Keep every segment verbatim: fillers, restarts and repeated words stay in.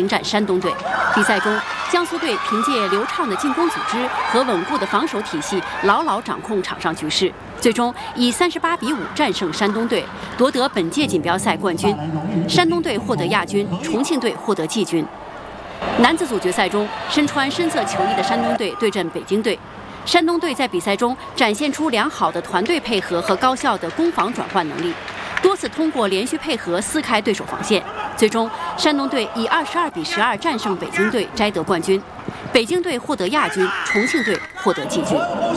战山东队。比赛中，江苏队凭借流畅的进攻组织和稳固的防守体系，牢牢掌控场上局势，最终以三十八比五战胜山东队，夺得本届锦标赛冠军。山东队获得亚军，重庆队获得季军。男子组决赛中，身穿深色球衣的山东队对阵北京队。山东队在比赛中展现出良好的团队配合和高效的攻防转换能力，多次通过连续配合撕开对手防线。最终，山东队以二十二比十二战胜北京队，摘得冠军。北京队获得亚军，重庆队获得季军。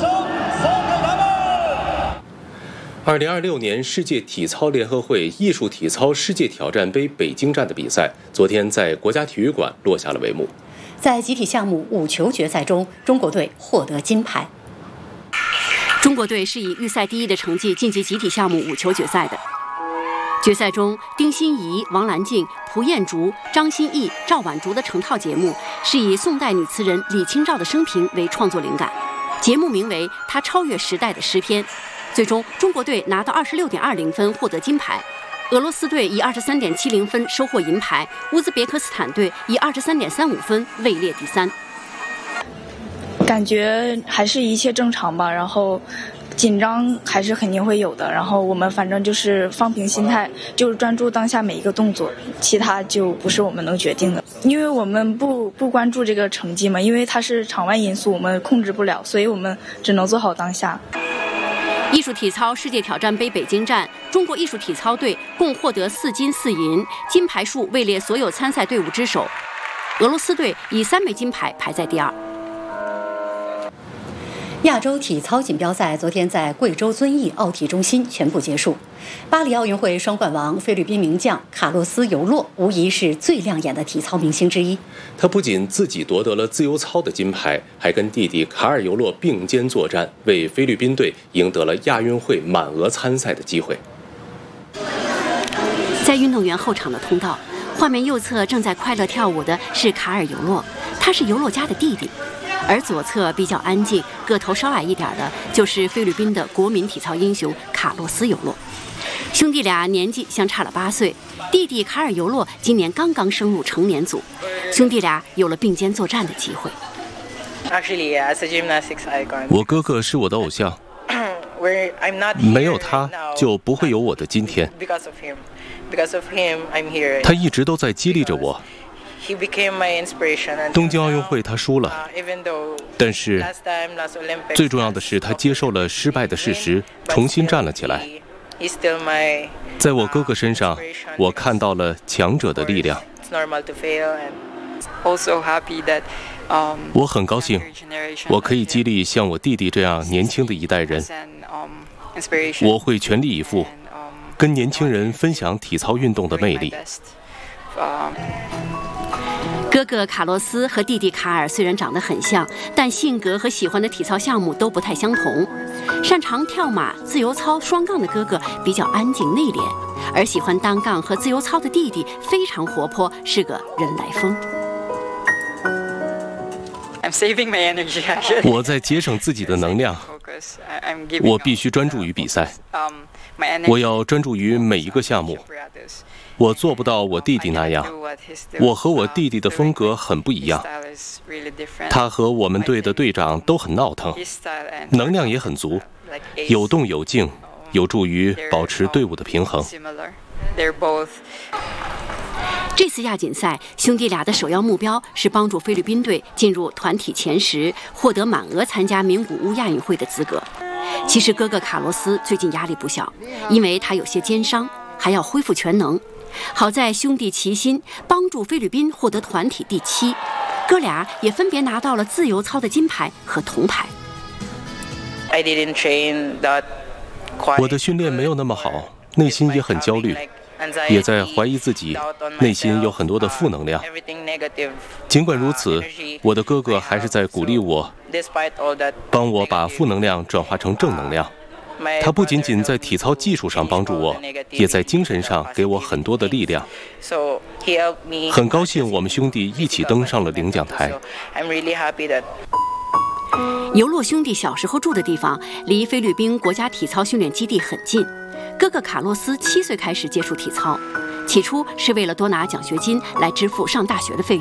二零二六年世界体操联合会艺术体操世界挑战杯北京站的比赛，昨天在国家体育馆落下了帷幕。 在集体项目五球决赛中，中国队获得金牌。 中国队是以预赛第一的成绩晋级集体项目五球决赛的。决赛中，丁欣怡、王兰静、蒲彦竹、张歆艺、赵婉竹的成套节目是以宋代女词人李清照的生平为创作灵感，节目名为《她超越时代的诗篇》。最终，中国队拿到二十六点二零分，获得金牌。俄罗斯队以二十三点七零分收获银牌，乌兹别克斯坦队以二十三点三五分位列第三。 感觉还是一切正常吧，然后紧张还是肯定会有的，然后我们反正就是放平心态，就是专注当下每一个动作，其他就不是我们能决定的。因为我们不不关注这个成绩嘛，因为它是场外因素，我们控制不了，所以我们只能做好当下。 艺术体操世界挑战杯北京站，中国艺术体操队共获得四金四银，金牌数位列所有参赛队伍之首。俄罗斯队以三枚金牌排在第二。 亚洲体操锦标赛昨天在贵州遵义奥体中心全部结束。巴黎奥运会双冠王菲律宾名将卡洛斯·尤洛无疑是最亮眼的体操明星之一。 他不仅自己夺得了自由操的金牌，还跟弟弟卡尔·尤洛并肩作战，为菲律宾队赢得了亚运会满额参赛的机会。 在运动员后场的通道，画面右侧正在快乐跳舞的是卡尔·尤洛，他是尤洛家的弟弟。而左侧比较安静、个头稍矮一点的，就是菲律宾的国民体操英雄卡洛斯·尤洛。兄弟俩年纪相差了八岁，弟弟卡尔·尤洛今年刚刚升入成年组，兄弟俩有了并肩作战的机会。 我哥哥是我的偶像，没有他就不会有我的今天。他一直都在激励着我。东京奥运会他输了，但是最重要的是他接受了失败的事实，重新站了起来。在我哥哥身上，我看到了强者的力量。我很高兴，我可以激励像我弟弟这样年轻的一代人。我会全力以赴，跟年轻人分享体操运动的魅力。 哥哥卡洛斯和弟弟卡尔虽然长得很像，但性格和喜欢的体操项目都不太相同。擅长跳马、自由操、双杠的哥哥比较安静内敛，而喜欢单杠和自由操的弟弟非常活泼，是个人来疯。 我在节省自己的能量，我必须专注于比赛，我要专注于每一个项目。我做不到我弟弟那样，我和我弟弟的风格很不一样。他和我们队的队长都很闹腾，能量也很足，有动有静，有助于保持队伍的平衡。 这次亚锦赛，兄弟俩的首要目标是帮助菲律宾队进入团体前十，获得满额参加名古屋亚运会的资格。其实哥哥卡洛斯最近压力不小，因为他有些肩伤，还要恢复全能。好在兄弟齐心，帮助菲律宾获得团体第七，哥俩也分别拿到了自由操的金牌和铜牌。 我的训练没有那么好，内心也很焦虑，也在怀疑自己，内心有很多的负能量。尽管如此，我的哥哥还是在鼓励我，帮我把负能量转化成正能量。他不仅仅在体操技术上帮助我，也在精神上给我很多的力量。很高兴我们兄弟一起登上了领奖台。 尤洛兄弟小时候住的地方离菲律宾国家体操训练基地很近。哥哥卡洛斯七岁开始接触体操，起初是为了多拿奖学金来支付上大学的费用。